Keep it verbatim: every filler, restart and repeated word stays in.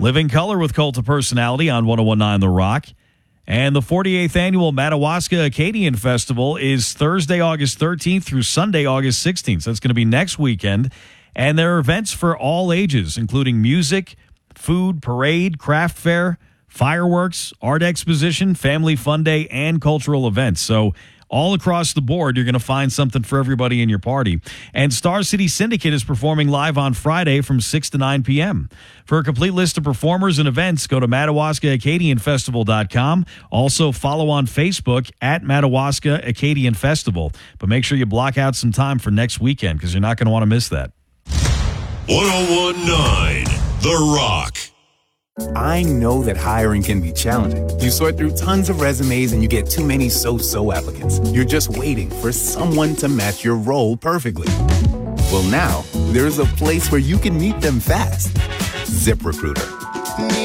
Living Color with Cult of Personality on one oh one point nine The Rock. And the forty-eighth Annual Madawaska Acadian Festival is Thursday, August thirteenth through Sunday, August sixteenth. So that's going to be next weekend. And there are events for all ages, including music, food, parade, craft fair, fireworks, art exposition, family fun day, and cultural events. So all across the board, you're going to find something for everybody in your party. And Star City Syndicate is performing live on Friday from six to nine p.m. For a complete list of performers and events, go to Madawaska Acadian Festival dot com. Also, follow on Facebook at Madawaska Acadian Festival. But make sure you block out some time for next weekend because you're not going to want to miss that. one oh one point nine The Rock. I know that hiring can be challenging. You sort through tons of resumes and you get too many so-so applicants. You're just waiting for someone to match your role perfectly. Well, now, there's a place where you can meet them fast. ZipRecruiter.